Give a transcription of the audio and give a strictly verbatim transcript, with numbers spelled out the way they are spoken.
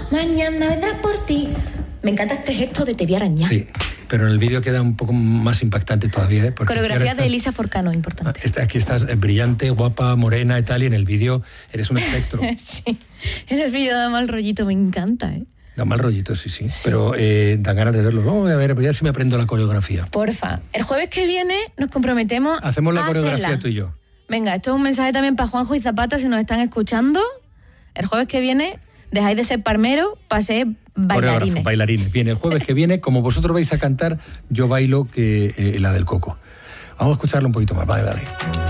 mañana vendrá por ti. Me encanta este gesto de te voy a arañar. Sí, pero en el vídeo queda un poco más impactante todavía, ¿eh? Porque coreografía estás, de Elisa Forcano, importante. Aquí estás brillante, guapa, morena y tal, y en el vídeo eres un espectro. Sí, en el vídeo da mal rollito, me encanta, ¿eh? Da mal rollito, sí, sí, sí. Pero eh, dan ganas de verlo. Vamos a ver, voy a ver si me aprendo la coreografía. Porfa, el jueves que viene nos comprometemos Hacemos la a coreografía hacerla. tú y yo. Venga, esto es un mensaje también para Juanjo y Zapata, si nos están escuchando. El jueves que viene dejáis de ser parmeros para ser bailarines. Bailarines. Bien, el jueves que viene, como vosotros vais a cantar, yo bailo que eh, la del Coco. Vamos a escucharlo un poquito más. Vale, dale.